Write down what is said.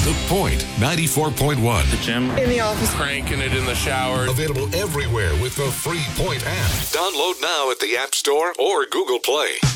The Point 94.1. The gym. In the office. Cranking it in the shower. Available everywhere with the free Point app. Download now at the App Store or Google Play.